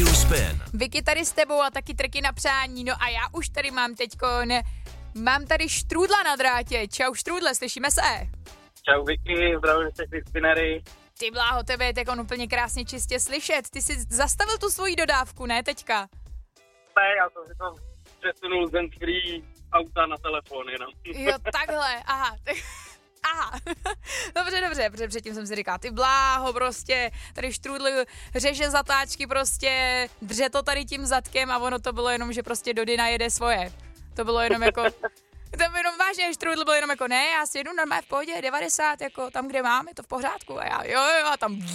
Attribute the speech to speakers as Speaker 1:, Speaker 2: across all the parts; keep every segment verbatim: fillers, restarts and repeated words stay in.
Speaker 1: Rádiu Spin.
Speaker 2: Vicky tady s tebou a taky trky na přání. No a já už tady mám teďko, ne, mám tady Štrůdla na drátě. Čau Štrůdle, slyšíme se?
Speaker 3: Čau Vicky, zdravím všechny spinery.
Speaker 2: Ty bláho, tebe je teď on úplně krásně čistě slyšet. Ty jsi zastavil tu svoji dodávku, ne teďka?
Speaker 3: Ne, já jsem si to přesunul z free auta na telefon jenom.
Speaker 2: Jo, takhle, aha. Aha, dobře, dobře, protože předtím jsem si říkala, ty bláho prostě, tady Štrůdl řeže zatáčky prostě, dře to tady tím zadkem a ono to bylo jenom, že prostě Dodina jede svoje. To bylo jenom jako, to bylo jenom vážně, Štrůdl byl jenom jako, ne, já si jedu normálně v pohodě, devadesát, jako tam, kde mám, je to v pořádku a já, jo, jo, a tam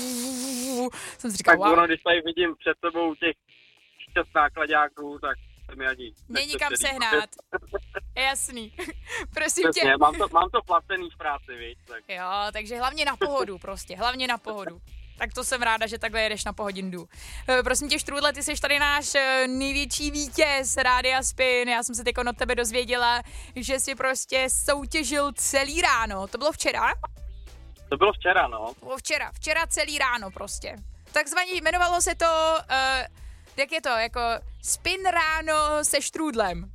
Speaker 2: jsem si říkala,
Speaker 3: tak
Speaker 2: wow.
Speaker 3: ono, když tady vidím před sebou těch šest nákladáků, tak se mi ani...
Speaker 2: Není kam sehnat. Jasný. Prosím
Speaker 3: Přesně,
Speaker 2: tě.
Speaker 3: mám to, mám to placený v práci, víš, tak.
Speaker 2: Jo, takže hlavně na pohodu prostě, hlavně na pohodu. Tak to jsem ráda, že takhle jedeš na pohodindu. E, prosím tě, Štrůdle, ty jsi tady náš e, největší vítěz Rádia Spin. Já jsem se teď od tebe dozvěděla, že jsi prostě soutěžil celý ráno. To bylo včera?
Speaker 3: To bylo včera, no.
Speaker 2: To bylo včera, včera celý ráno prostě. Takzvaně jmenovalo se to, e, jak je to, jako Spin ráno se Štrůdlem.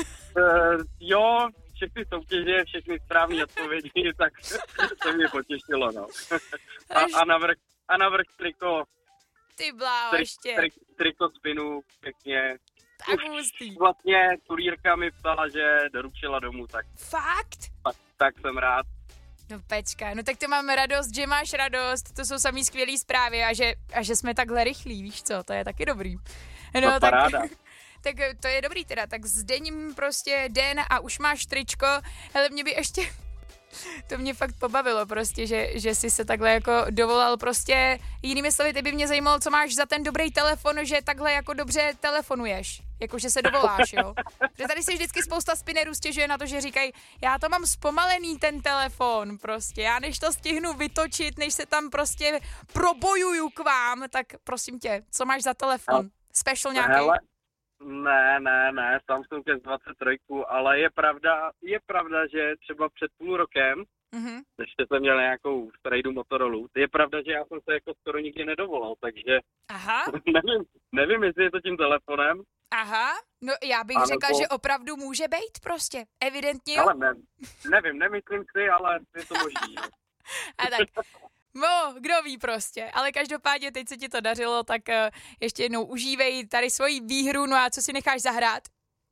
Speaker 3: Uh, jo, všechny soutěže, všechny správné odpovědi, tak to mě potěšilo, no. A, a navrch, a navrch triko,
Speaker 2: Ty bláho,
Speaker 3: tri,
Speaker 2: ještě.
Speaker 3: tri, triko spinu, pěkně.
Speaker 2: Tak hustý.
Speaker 3: Vlastně kurýrka mi psala, že doručila domů, tak,
Speaker 2: Fakt?
Speaker 3: tak, tak jsem rád.
Speaker 2: No pečka, no tak to máme radost, že máš radost, to jsou samý skvělý zprávy a že, a že jsme takhle rychlí, víš co, to je taky dobrý. No,
Speaker 3: No,
Speaker 2: tak,
Speaker 3: paráda.
Speaker 2: tak to je dobrý teda, tak zdením prostě den a už máš tričko, ale mě by ještě, to mě fakt pobavilo prostě, že, že jsi se takhle jako dovolal prostě, jinými slovy, ty by mě zajímalo, co máš za ten dobrý telefon, že takhle jako dobře telefonuješ, jako že se dovoláš, jo. Protože tady si vždycky spousta spinnerů stěžuje na to, že říkají, já to mám zpomalený ten telefon prostě, já než to stihnu vytočit, než se tam prostě probojuju k vám, tak prosím tě, co máš za telefon? Special nějaký?
Speaker 3: Hele, ne, ne, ne, Samsung S dvacet tři, ale je pravda, je pravda, že třeba před půl rokem,
Speaker 2: Mhm.
Speaker 3: ještě jsem měl nějakou strejdu Motorola, je pravda, že já jsem se jako skoro nikdy nedovolal, takže
Speaker 2: Aha,
Speaker 3: nevím, nevím, jestli je to tím telefonem,
Speaker 2: aha, no já bych
Speaker 3: Ano,
Speaker 2: řekla,
Speaker 3: to-
Speaker 2: že opravdu může být prostě, evidentně jo.
Speaker 3: ale ne, nevím, nemyslím si, ale je to možný. No.
Speaker 2: A tak, no, kdo ví prostě, ale každopádně teď se ti to dařilo, tak uh, ještě jednou užívej tady svoji výhru, no a co si necháš zahrát?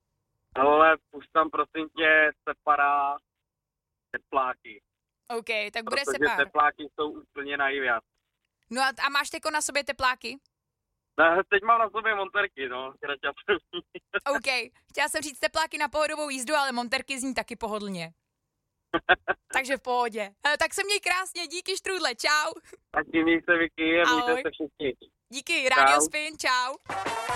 Speaker 3: Ale už tam prosím tě separá tepláky,
Speaker 2: OK, tak bude
Speaker 3: protože
Speaker 2: se pár.
Speaker 3: tepláky jsou úplně nejvíc.
Speaker 2: No a, a máš teko na sobě tepláky?
Speaker 3: No, teď mám na sobě monterky, no, kraťasový.
Speaker 2: OK, chtěla jsem říct tepláky na pohodovou jízdu, ale monterky zní taky pohodlně. Takže v pohodě. Eh, tak se měj krásně, díky Štrůdle, čau.
Speaker 3: Tak mějte se, Vicky, a mějte
Speaker 2: Ahoj.
Speaker 3: se všichni.
Speaker 2: Díky, Radio
Speaker 3: Čau.
Speaker 2: Spin, čau.